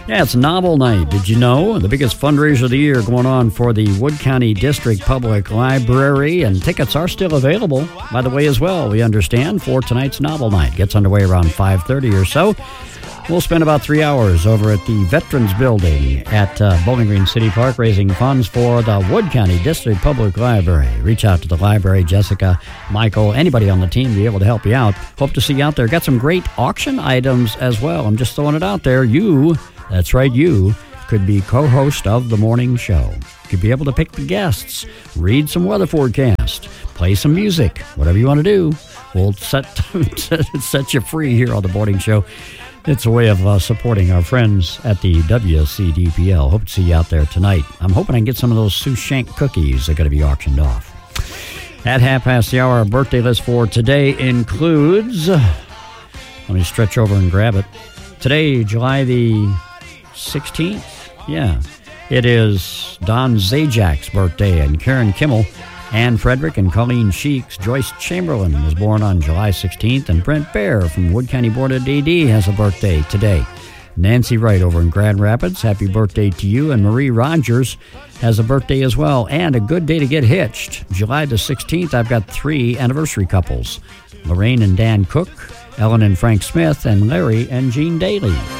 Yeah, it's Novel Night. Did you know? The biggest fundraiser of the year going on for the Wood County District Public Library, and tickets are still available, by the way, as well, we understand, for tonight's Novel Night. Gets underway around 5:30 or so. We'll spend about 3 hours over at the Veterans Building at Bowling Green City Park raising funds for the Wood County District Public Library. Reach out to the library, Jessica, Michael, anybody on the team to be able to help you out. Hope to see you out there. Got some great auction items as well. I'm just throwing it out there. You, that's right, you could be co-host of the morning show. You could be able to pick the guests, read some weather forecast, play some music, whatever you want to do. We'll set you free here on the morning show. It's a way of supporting our friends at the WCDPL. Hope to see you out there tonight. I'm hoping I can get some of those Sue Shank cookies that are going to be auctioned off. At 5:30, our birthday list for today includes... Let me stretch over and grab it. Today, July the 16th. Yeah. It is Don Zajak's birthday, and Karen Kimmel, Ann Frederick, and Colleen Sheeks. Joyce Chamberlain was born on July 16th, and Brent Bear from Wood County Board of DD has a birthday today. Nancy Wright over in Grand Rapids, happy birthday to you, and Marie Rogers has a birthday as well, and a good day to get hitched. July the 16th, I've got 3 anniversary couples, Lorraine and Dan Cook, Ellen and Frank Smith, and Larry and Jean Daly.